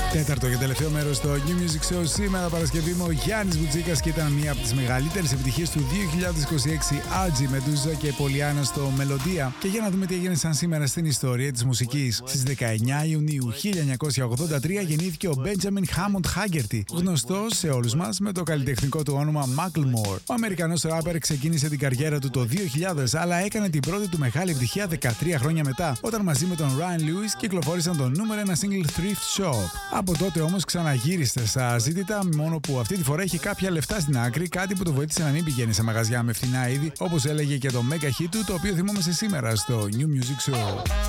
Τέταρτο και τελευταίο μέρος στο New Music Show. Σήμερα Παρασκευή μου ο Γιάννης Μπουτσίκας και ήταν μία από τις μεγαλύτερες επιτυχίες του 2026. Άτζι, Μεντούζα και Πολιάνα στο Μελωδία. Και για να δούμε τι έγινε σαν σήμερα στην ιστορία της μουσικής. Στις 19 Ιουνίου 1983 γεννήθηκε ο Benjamin Hammond Haggerty, γνωστός σε όλους μας με το καλλιτεχνικό του όνομα Macklemore. Ο Αμερικανός ράπερ ξεκίνησε την καριέρα του το 2000, αλλά έκανε την πρώτη του μεγάλη επιτυχία 13 χρόνια μετά, όταν μαζί με τον Ryan Lewis κυκλοφόρησαν το νούμερο 1 single Thrift Shop. Από τότε όμως ξαναγύρισε στα ζήτητα, μόνο που αυτή τη φορά είχε κάποια λεφτά στην άκρη, κάτι που το βοήθησε να μην πηγαίνει σε μαγαζιά με φθηνά είδη, όπως έλεγε και το mega hit του, το οποίο θυμόμαστε σήμερα στο New Music Show.